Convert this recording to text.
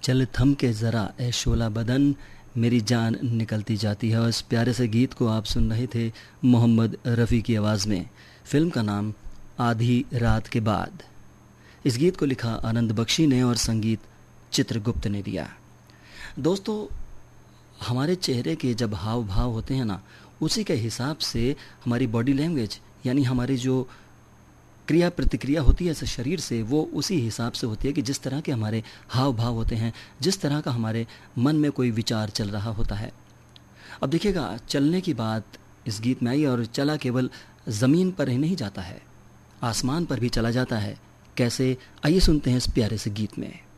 चल थम के ज़रा ए शोला बदन, मेरी जान निकलती जाती है। और इस प्यारे से गीत को आप सुन रहे थे मोहम्मद रफ़ी की आवाज़ में। फ़िल्म का नाम आधी रात के बाद। इस गीत को लिखा आनंद बख्शी ने और संगीत चित्रगुप्त ने दिया। दोस्तों, हमारे चेहरे के जब हाव भाव होते हैं ना, उसी के हिसाब से हमारी बॉडी लैंग्वेज यानी हमारी जो क्रिया प्रतिक्रिया होती है शरीर से, वो उसी हिसाब से होती है कि जिस तरह के हमारे हाव भाव होते हैं, जिस तरह का हमारे मन में कोई विचार चल रहा होता है। अब देखिएगा, चलने की बात इस गीत में आई और चला केवल ज़मीन पर ही नहीं जाता है, आसमान पर भी चला जाता है। कैसे, आइए सुनते हैं इस प्यारे से गीत में।